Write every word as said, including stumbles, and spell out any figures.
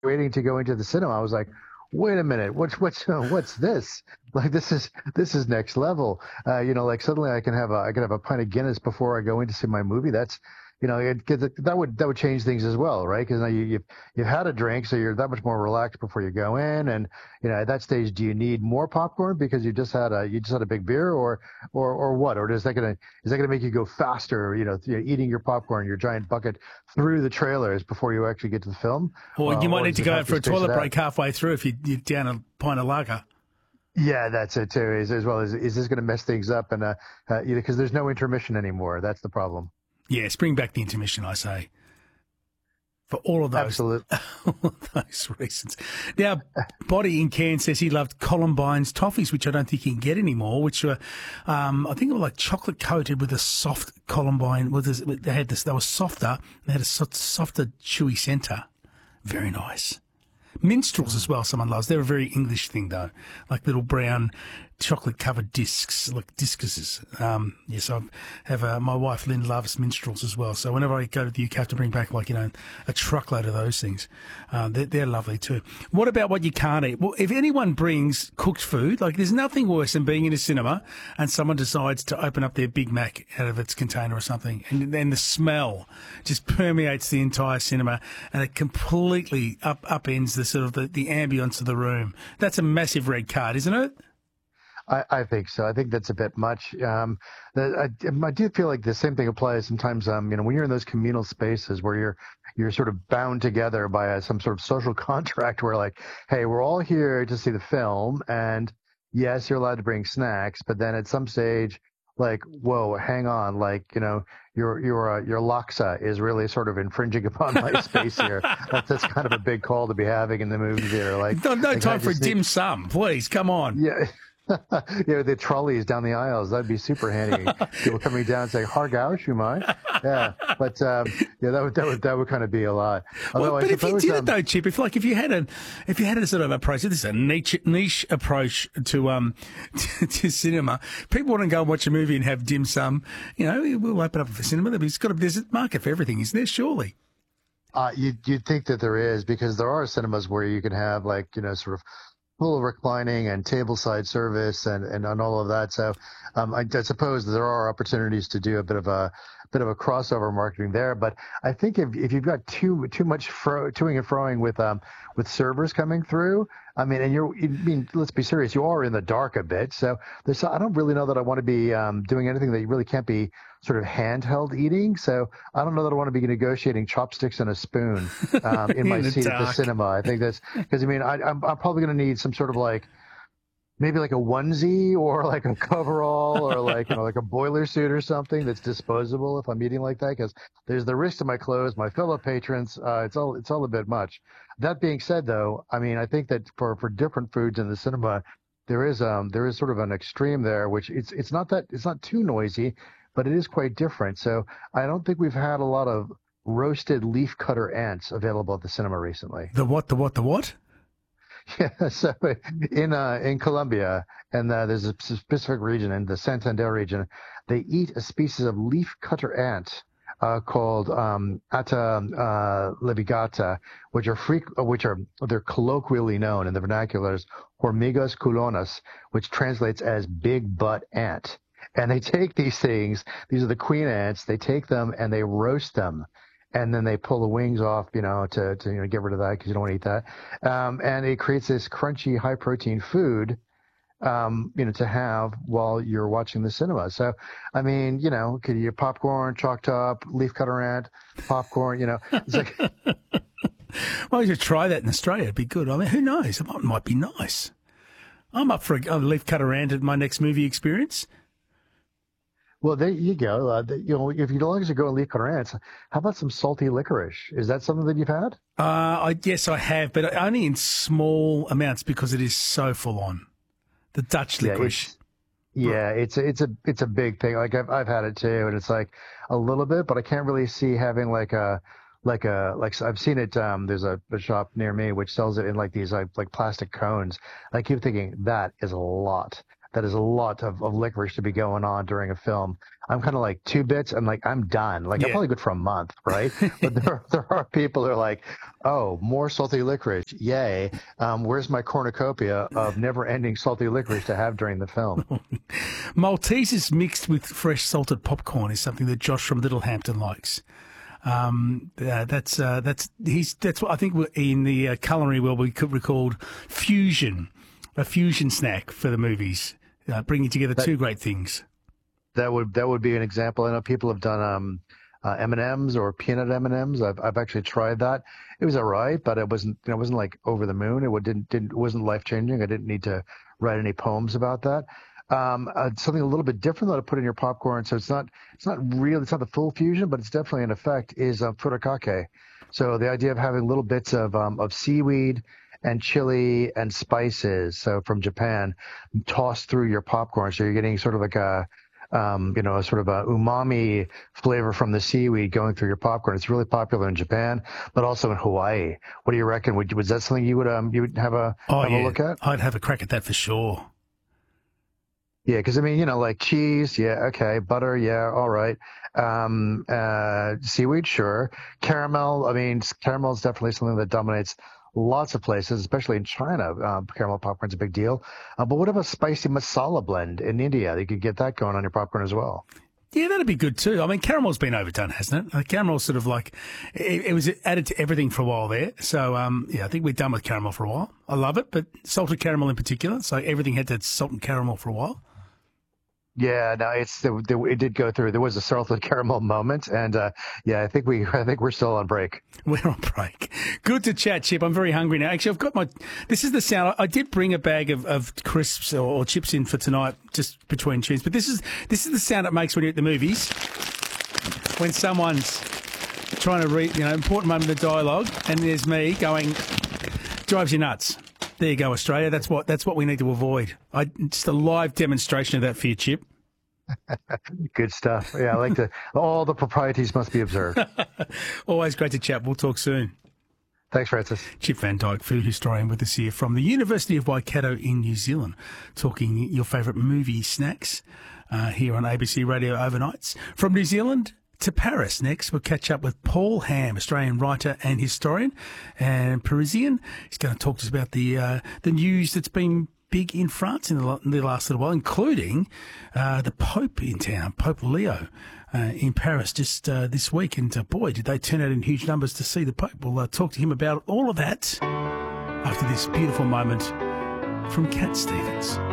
waiting to go into the cinema, I was like, wait a minute, what's what's what's this? Like this is this is next level. Uh, you know, like suddenly I can have a I can have a pint of Guinness before I go in to see my movie. That's you know, it, that would that would change things as well, right? Because now you you've, you've had a drink, so you're that much more relaxed before you go in. And you know, at that stage, do you need more popcorn because you just had a you just had a big beer, or or or what? Or is that gonna is that gonna make you go faster? You know, eating your popcorn, your giant bucket through the trailers before you actually get to the film. Or uh, you might or need to go out for a toilet break halfway through if you, you're down a pint of lager. Yeah, that's it too. As, as well as is this going to mess things up? And uh, uh, because there's no intermission anymore, that's the problem. Yes, bring back the intermission, I say, for all of those, Absolutely. all of those reasons. Now, Body in Cairns says he loved Columbine's toffees, which I don't think you can get anymore, which were, um, I think they were like chocolate coated with a soft Columbine. With this, they had this, they were softer. They had a softer, chewy centre. Very nice. Minstrels as well, someone loves. They're a very English thing, though, like little brown chocolate-covered discs, like discuses. Um, yes, I have a, my wife, Lynn, loves minstrels as well. So whenever I go to the U K, I have to bring back, like, you know, a truckload of those things. Uh, they're, they're lovely, too. What about what you can't eat? Well, if anyone brings cooked food, like, there's nothing worse than being in a cinema and someone decides to open up their Big Mac out of its container or something, and then the smell just permeates the entire cinema, and it completely up upends the sort of the, the ambience of the room. That's a massive red card, isn't it? I, I think so. I think that's a bit much. Um, the, I, I do feel like the same thing applies sometimes. Um, you know, when you're in those communal spaces where you're you're sort of bound together by a, some sort of social contract, where like, hey, we're all here to see the film, and yes, you're allowed to bring snacks, but then at some stage, like, whoa, hang on, like, you know, your your uh, your laksa is really sort of infringing upon my space here. That's, that's kind of a big call to be having in the movie theater. Like, no, no like, time for a need... dim sum, please, come on. Yeah. You know, the trolleys down the aisles, that'd be super handy. People coming down and saying, Hargau, Shumai. Yeah. But, um, yeah, that would, that would, that would kind of be a lot. Although, well, but I if suppose, you did um, it though, Chip, if like, if you had a, if you had a sort of approach, this is a niche, niche approach to, um, to, to cinema, people want to go and watch a movie and have dim sum, you know, we'll open up for cinema. There's got to be, there's a market for everything, isn't there? Surely. Uh, you'd, you'd think that there is, because there are cinemas where you can have, like, you know, sort of full reclining and tableside service and, and, and all of that. So um, I, I suppose there are opportunities to do a bit of a bit of a crossover marketing there. But I think if if you've got too too much fro, toing and froing with um with servers coming through, I mean, and you're, I mean, let's be serious, you are in the dark a bit. So there's, I don't really know that I want to be um, doing anything that you really can't be sort of handheld eating. So I don't know that I want to be negotiating chopsticks and a spoon um, in, in my seat dark. At the cinema. I think that's because, I mean, I, I'm, I'm probably going to need some sort of like, maybe like a onesie or like a coverall or like, you know, like a boiler suit or something that's disposable if I'm eating like that, because there's the risk to my clothes, my fellow patrons. Uh, it's all, it's all a bit much. That being said, though, I mean, I think that for, for different foods in the cinema, there is, um, there is sort of an extreme there, which it's, it's not that, it's not too noisy, but it is quite different. So I don't think we've had a lot of roasted leaf cutter ants available at the cinema recently. The what, the what, the what? Yeah, so in uh, in Colombia, and uh, there's a specific region in the Santander region, they eat a species of leaf cutter ant uh, called um, Atta uh, levigata, which are free, which are they're colloquially known in the vernacular as hormigas culonas, which translates as big butt ant. And they take these things; these are the queen ants. They take them and they roast them. And then they pull the wings off, you know, to, to you know, get rid of that because you don't want to eat that. Um, and it creates this crunchy, high-protein food, um, you know, to have while you're watching the cinema. So, I mean, you know, could you popcorn, chalk top, leaf cutter ant, popcorn, you know. It's like... Well, you should try that in Australia. It'd be good. I mean, who knows? It might, might be nice. I'm up for a, a leaf cutter ant at my next movie experience. Well, there you go. Uh, the, you know, if you don't like to go and leaf cutter ants, how about some salty licorice? Is that something that you've had? Uh, I yes, I have, but only in small amounts because it is so full on. The Dutch licorice. Yeah, it's, yeah, it's a it's a it's a big thing. Like I've I've had it too, and it's like a little bit, but I can't really see having like a like a like I've seen it. Um, there's a, a shop near me which sells it in like these like, like plastic cones. I keep thinking that is a lot. that is a lot of, of licorice to be going on during a film. I'm kind of like two bits and like I'm done. Like Yeah. I'm probably good for a month, right? But there there are people who are like, oh, more salty licorice, yay! Um, where's my cornucopia of never-ending salty licorice to have during the film? Maltesers mixed with fresh salted popcorn is something that Josh from Littlehampton likes. Um, uh, that's uh, that's he's that's what I think in the uh, culinary world we could recall fusion, a fusion snack for the movies, uh, bringing together that, two great things. That would that would be an example. I know people have done um, uh, M and M's or peanut M and M's. I've I've actually tried that. It was all right, but it wasn't you know, it wasn't like over the moon. It didn't didn't it wasn't life changing. I didn't need to write any poems about that. Um, uh, something a little bit different that I put in your popcorn. So it's not, it's not real. It's not the full fusion, but it's definitely an effect is uh, furikake. So the idea of having little bits of, um, of seaweed and chili and spices. So from Japan tossed through your popcorn. So you're getting sort of like a, um, you know, a sort of a umami flavor from the seaweed going through your popcorn. It's really popular in Japan, but also in Hawaii. What do you reckon? Would, was that something you would, um, you would have a, oh, have yeah. a look at? I'd have a crack at that for sure. Yeah, because I mean, you know, like cheese, yeah, okay, butter, yeah, all right. Um, uh, seaweed, sure. Caramel, I mean, caramel is definitely something that dominates lots of places, especially in China. Um, caramel popcorn's a big deal. Uh, but what about spicy masala blend in India? You could get that going on your popcorn as well. Yeah, that'd be good too. I mean, caramel's been overdone, hasn't it? Like, caramel's sort of like, it, it was added to everything for a while there. So, um, yeah, I think we're done with caramel for a while. I love it, but salted caramel in particular. So everything had that salt and caramel for a while. Yeah, no, it's it did go through. There was a salted caramel moment, and uh, yeah, I think we I think we're still on break. We're on break. Good to chat, Chip. I'm very hungry now. Actually, I've got my. This is the sound. I did bring a bag of, of crisps or, or chips in for tonight, just between tunes. But this is this is the sound it makes when you're at the movies, when someone's trying to read, you know, important moment of the dialogue, and there's me going, drives you nuts. There you go, Australia. That's what that's what we need to avoid. I, just a live demonstration of that for you, Chip. Good stuff. Yeah, I like to. All the proprieties must be observed. Always great to chat. We'll talk soon. Thanks, Francis. Chip Van Dyke, food historian with us here from the University of Waikato in New Zealand, talking your favourite movie snacks uh, here on A B C Radio Overnights. From New Zealand to Paris next, we'll catch up with Paul Ham, Australian writer and historian and Parisian. He's going to talk to us about the uh, the news that's been big in France in the, in the last little while, including uh, the Pope in town, Pope Leo, uh, in Paris just uh, this week. And uh, boy, did they turn out in huge numbers to see the Pope. We'll uh, talk to him about all of that after this beautiful moment from Cat Stevens.